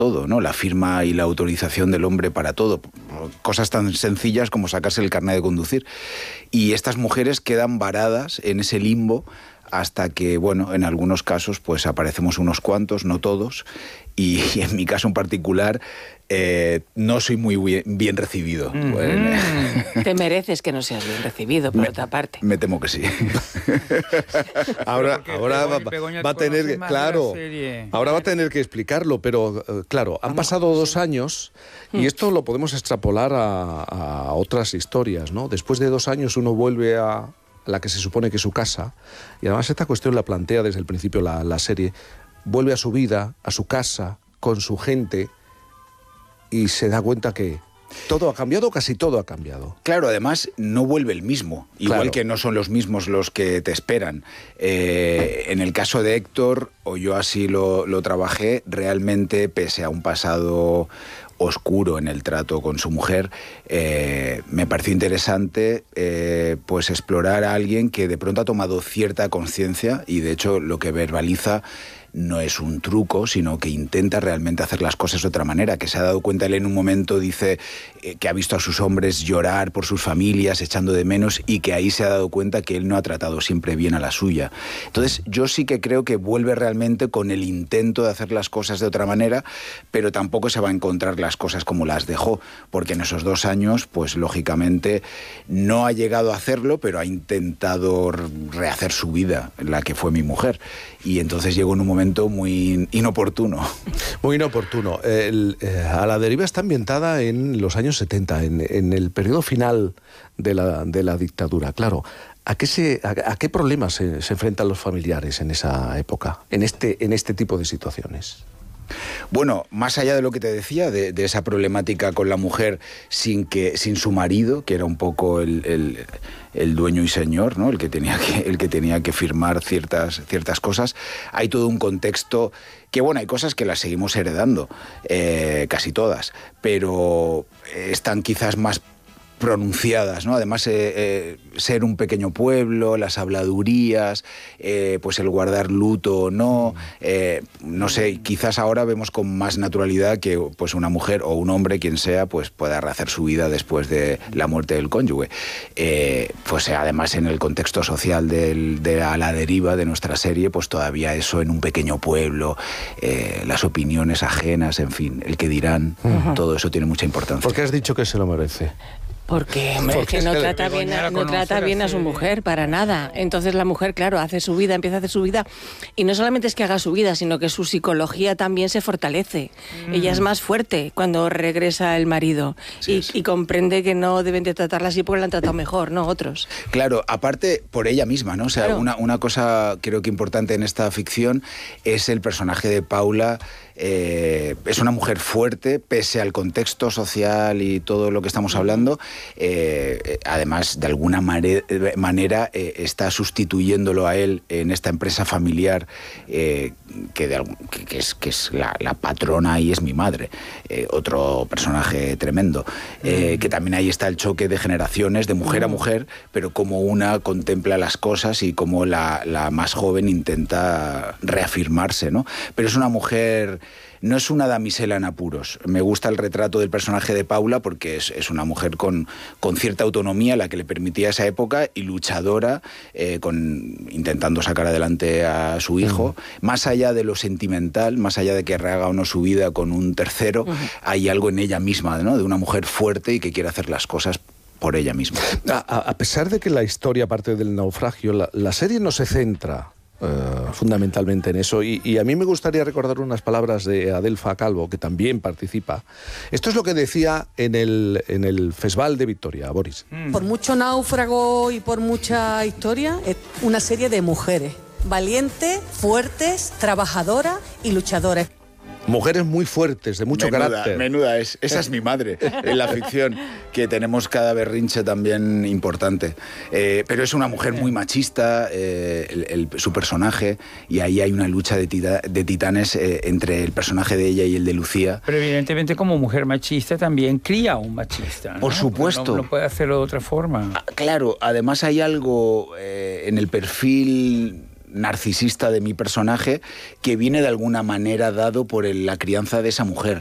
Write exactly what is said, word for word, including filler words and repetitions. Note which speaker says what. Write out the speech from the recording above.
Speaker 1: todo, ¿no? La firma y la autorización del hombre para todo. Cosas tan sencillas como sacarse el carnet de conducir. Y estas mujeres quedan varadas en ese limbo hasta que, bueno, en algunos casos pues aparecemos unos cuantos, no todos, y, y en mi caso en particular eh, no soy muy bien, bien recibido.
Speaker 2: Mm-hmm.
Speaker 1: Bueno,
Speaker 2: te mereces que no seas bien recibido, por
Speaker 1: me,
Speaker 2: otra parte.
Speaker 1: Me temo que sí.
Speaker 3: ahora ahora va, va a tener que, claro, ahora va a tener que explicarlo, pero eh, claro, han pasado dos años y esto lo podemos extrapolar a, a otras historias, ¿no? Después de dos años uno vuelve a la que se supone que es su casa, y además esta cuestión la plantea desde el principio la, la serie, vuelve a su vida, a su casa, con su gente, y se da cuenta que todo ha cambiado, casi todo ha cambiado.
Speaker 1: Claro, además no vuelve el mismo, igual claro. que no son los mismos los que te esperan. Eh, en el caso de Héctor, o yo así lo, lo trabajé, realmente pese a un pasado oscuro en el trato con su mujer, eh, me pareció interesante eh, pues explorar a alguien que de pronto ha tomado cierta conciencia y de hecho lo que verbaliza no es un truco, sino que intenta realmente hacer las cosas de otra manera, que se ha dado cuenta él en un momento, dice eh, que ha visto a sus hombres llorar por sus familias, echando de menos, y que ahí se ha dado cuenta que él no ha tratado siempre bien a la suya. Entonces yo sí que creo que vuelve realmente con el intento de hacer las cosas de otra manera, pero tampoco se va a encontrar las cosas como las dejó, porque en esos dos años, pues lógicamente no ha llegado a hacerlo, pero ha intentado rehacer su vida, la que fue mi mujer, y entonces llegó en un momento muy inoportuno.
Speaker 3: Muy inoportuno. El, eh, A la deriva está ambientada en los años setenta, en, en el periodo final de la, de la dictadura. Claro, ¿a qué, se, a, a qué problemas se, se enfrentan los familiares en esa época, en este, en este tipo de situaciones?
Speaker 1: Bueno, más allá de lo que te decía, de, de esa problemática con la mujer sin que sin su marido, que era un poco el, el, el dueño y señor, ¿no? el, que tenía que, el que tenía que firmar ciertas, ciertas cosas, hay todo un contexto que, bueno, hay cosas que las seguimos heredando, eh, casi todas, pero están quizás más pronunciadas, ¿no? Además, eh, eh, ser un pequeño pueblo, las habladurías, eh, pues el guardar luto o no, eh, no sé, quizás ahora vemos con más naturalidad que pues una mujer o un hombre, quien sea, pues pueda rehacer su vida después de la muerte del cónyuge. Eh, pues además en el contexto social del, de A la deriva de nuestra serie, pues todavía eso en un pequeño pueblo, eh, las opiniones ajenas, en fin, el que dirán, uh-huh. todo eso tiene mucha importancia.
Speaker 3: ¿Por qué has dicho que se lo merece?
Speaker 2: Porque, hombre, Porque es que no trata bien, a, no trata bien a su mujer, para nada. Entonces la mujer, claro, hace su vida, empieza a hacer su vida. Y no solamente es que haga su vida, sino que su psicología también se fortalece. Mm. Ella es más fuerte cuando regresa el marido. Sí, y, y comprende que no deben de tratarla así porque la han tratado mejor, no otros.
Speaker 1: Claro, aparte por ella misma, ¿no? O sea, claro. una, una cosa creo que importante en esta ficción es el personaje de Paula. Eh, es una mujer fuerte, pese al contexto social y todo lo que estamos hablando. Eh, además, de alguna mare- manera, eh, está sustituyéndolo a él en esta empresa familiar, eh, que, de, que, que es, que es la, la patrona y es mi madre. Eh, otro personaje tremendo. Eh, que también ahí está el choque de generaciones, de mujer a mujer, pero como una contempla las cosas y como la, la más joven intenta reafirmarse, ¿no? Pero es una mujer... No es una damisela en apuros. Me gusta el retrato del personaje de Paula porque es, es una mujer con, con cierta autonomía, la que le permitía esa época, y luchadora, eh, con, intentando sacar adelante a su hijo. Uh-huh. Más allá de lo sentimental, más allá de que rehaga o no su vida con un tercero, uh-huh. hay algo en ella misma, ¿no? De una mujer fuerte y que quiere hacer las cosas por ella misma.
Speaker 3: A, a pesar de que la historia parte del naufragio, la, la serie no se centra Uh, fundamentalmente en eso, y, y a mí me gustaría recordar unas palabras de Adelfa Calvo, que también participa. Esto es lo que decía en el, en el Festival de Vitoria, Boris.
Speaker 4: Mm. Por mucho náufrago y por mucha historia, es una serie de mujeres valientes, fuertes, trabajadoras y luchadoras.
Speaker 3: Mujeres muy fuertes, de mucho
Speaker 1: menuda,
Speaker 3: carácter.
Speaker 1: Menuda es. Esa es mi madre en la ficción, que tenemos cada berrinche también importante. Eh, pero es una mujer muy machista, eh, el, el, su personaje, y ahí hay una lucha de, tita, de titanes eh, entre el personaje de ella y el de Lucía.
Speaker 5: Pero evidentemente como mujer machista también cría a un machista, ¿no?
Speaker 1: Por supuesto.
Speaker 5: No, no puede hacerlo de otra forma.
Speaker 1: Ah, claro, además hay algo eh, en el perfil narcisista de mi personaje que viene de alguna manera dado por el, la crianza de esa mujer.